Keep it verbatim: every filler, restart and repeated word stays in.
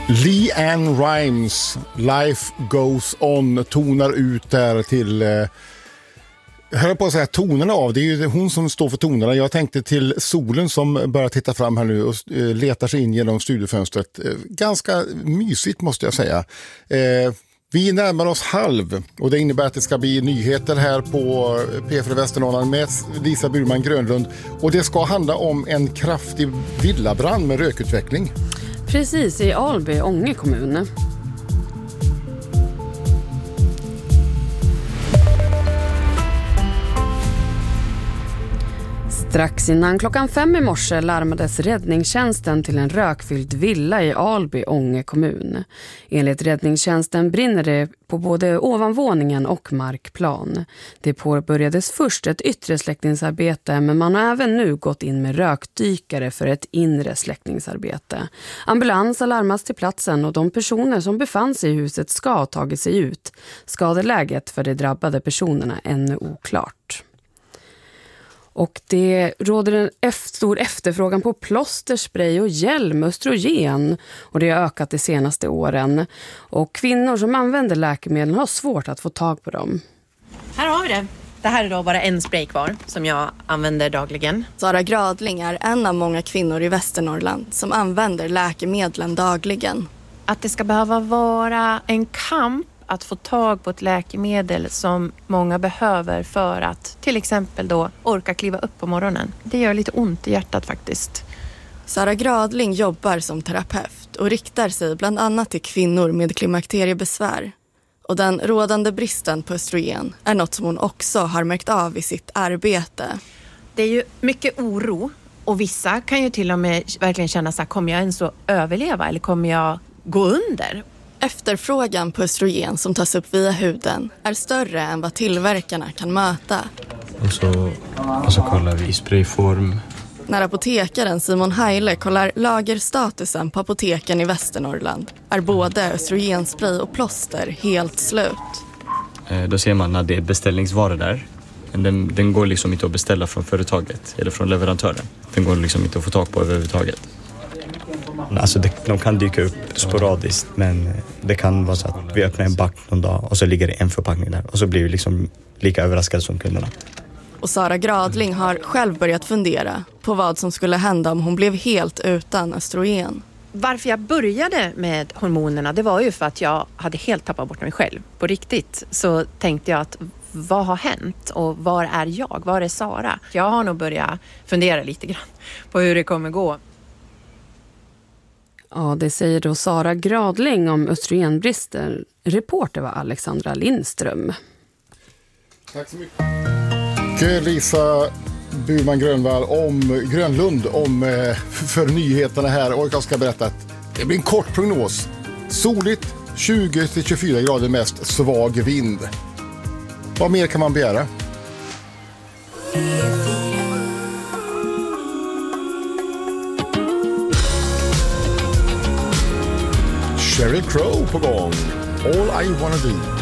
LeAnn Rimes, Life Goes On, tonar ut där till, eh, jag höll på att säga tonerna av, det är ju hon som står för tonerna. Jag tänkte till solen som börjar titta fram här nu och eh, letar sig in genom studiofönstret. Eh, ganska mysigt måste jag säga. Eh, vi närmar oss halv och det innebär att det ska bli nyheter här på P fyra Västernorrland med Lisa Burman Grönlund. Och det ska handla om en kraftig villabrand med rökutveckling. Precis, i Alby, Ånge kommun. Strax innan klockan fem i morse larmades räddningstjänsten till en rökfylld villa i Alby, Ånge kommun. Enligt räddningstjänsten brinner det på både ovanvåningen och markplan. Det påbörjades först ett yttre släckningsarbete, men man har även nu gått in med rökdykare för ett inre släckningsarbete. Ambulans har larmats till platsen och de personer som befann sig i huset ska ha tagit sig ut. Skadeläget för de drabbade personerna är ännu oklart. Och det råder en stor efterfrågan på plåster, spray och hjälm, östrogen. Och det har ökat de senaste åren. Och kvinnor som använder läkemedel har svårt att få tag på dem. Här har vi det. Det här är då bara en spray kvar som jag använder dagligen. Sara Gradling är en av många kvinnor i Västernorrland som använder läkemedlen dagligen. Att det ska behöva vara en kamp att få tag på ett läkemedel som många behöver för att till exempel då orka kliva upp på morgonen. Det gör lite ont i hjärtat faktiskt. Sara Gradling jobbar som terapeut och riktar sig bland annat till kvinnor med klimakteriebesvär. Och den rådande bristen på östrogen är något som hon också har märkt av i sitt arbete. Det är ju mycket oro och vissa kan ju till och med verkligen känna så här, kommer jag ens att överleva eller kommer jag gå under? Efterfrågan på östrogen som tas upp via huden är större än vad tillverkarna kan möta. Och så, och så kollar vi i sprayform. När apotekaren Simon Heile kollar lagerstatusen på apoteken i Västernorrland är både östrogenspray och plåster helt slut. Eh, då ser man när det är beställningsvaror där. Men den, den går liksom inte att beställa från företaget eller från leverantören. Den går liksom inte att få tag på överhuvudtaget. Alltså det, de kan dyka upp sporadiskt, men det kan vara så att vi öppnar en back någon dag och så ligger det en förpackning där och så blir vi liksom lika överraskade som kunderna. Och Sara Gradling har själv börjat fundera på vad som skulle hända om hon blev helt utan östrogen. Varför jag började med hormonerna, det var ju för att jag hade helt tappat bort mig själv. På riktigt så tänkte jag att vad har hänt och var är jag? Var är Sara? Jag har nog börjat fundera lite grann på hur det kommer gå. Ja, det säger då Sara Gradling om östrogenbrister. Reporter var Alexandra Lindström. Tack så mycket. Lisa Burman Grönvall om Grönlund om eh, för nyheterna här. Och jag ska berätta att det blir en kort prognos. Soligt, tjugo till tjugofyra grader mest, svag vind. Vad mer kan man begära? Sheryl Crow på gång. All I Wanna Do.